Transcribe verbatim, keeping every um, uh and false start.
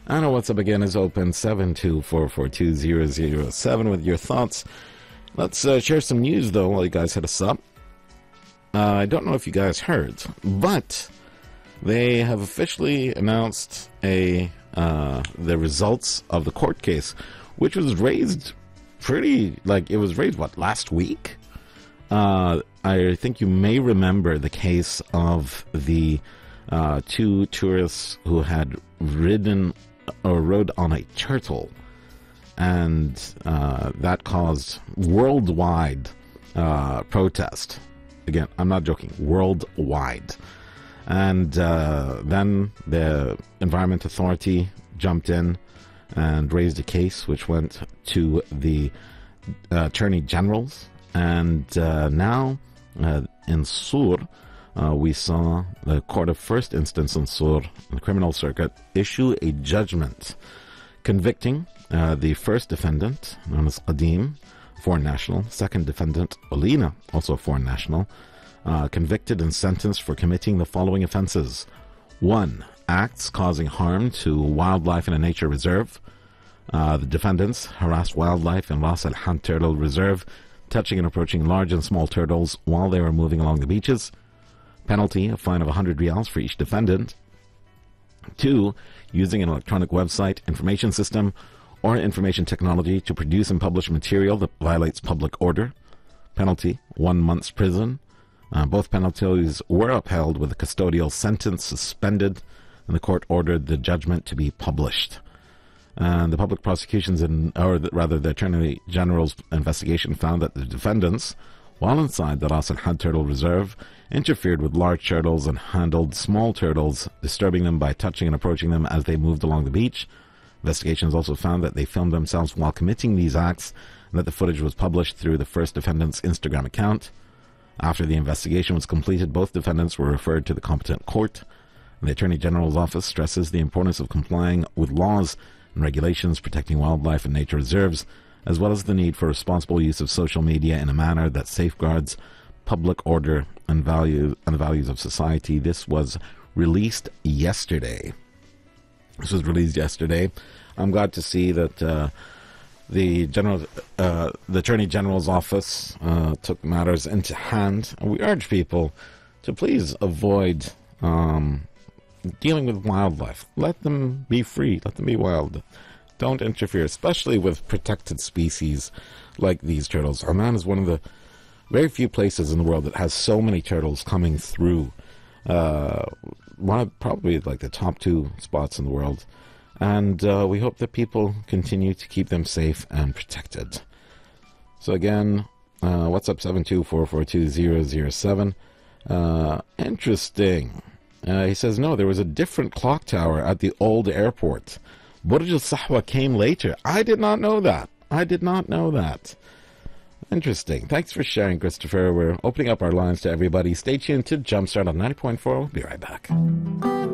I know what's up again is open seven two four four two zero zero seven with your thoughts. Let's uh, share some news though while you guys hit us up. Uh, I don't know if you guys heard, but they have officially announced a uh, the results of the court case, which was raised pretty like it was raised what last week. Uh, I think you may remember the case of the uh, two tourists who had ridden or rode on a turtle, and uh, that caused worldwide uh, protest. Again, I'm not joking, worldwide. And uh, then the Environment Authority jumped in and raised a case which went to the uh, Attorney Generals. And uh, now uh, in Sur, uh, we saw the Court of First Instance in Sur, the Criminal Circuit, issue a judgment convicting uh, the first defendant, known as Qadim, foreign national, second defendant, Olina, also a foreign national, uh, convicted and sentenced for committing the following offenses. One, acts causing harm to wildlife in a nature reserve. Uh, the defendants harassed wildlife in Ras Al Han Turtle Reserve, touching and approaching large and small turtles while they were moving along the beaches. Penalty, a fine of one hundred riyals for each defendant. Two, using an electronic website, information system, or information technology to produce and publish material that violates public order. Penalty, one month's prison. Uh, both penalties were upheld with a custodial sentence suspended, and the court ordered the judgment to be published. And the public prosecutions, in, or the, rather the Attorney General's investigation found that the defendants, while inside the Ras Al Han Turtle Reserve, interfered with large turtles and handled small turtles, disturbing them by touching and approaching them as they moved along the beach. Investigations also found that they filmed themselves while committing these acts, and that the footage was published through the first defendant's Instagram account. After the investigation was completed, both defendants were referred to the competent court. And the Attorney General's office stresses the importance of complying with laws and regulations protecting wildlife and nature reserves, as well as the need for responsible use of social media in a manner that safeguards public order and value and the values of society. This was released yesterday. This was released yesterday. I'm glad to see that uh, the general, uh, the Attorney General's office uh, took matters into hand, and we urge people to please avoid um, dealing with wildlife. Let them be free. Let them be wild. Don't interfere, especially with protected species like these turtles. Oman is one of the very few places in the world that has so many turtles coming through. Uh, one of probably like the top two spots in the world. And uh, we hope that people continue to keep them safe and protected. So again, uh, what's up, seven two four four two zero zero seven. Uh, interesting. Uh, he says, no, there was a different clock tower at the old airport. Burj Al Sahwa came later. I did not know that. I did not know that. Interesting. Thanks for sharing, Christopher. We're opening up our lines to everybody. Stay tuned to Jumpstart on ninety point four. We'll be right back.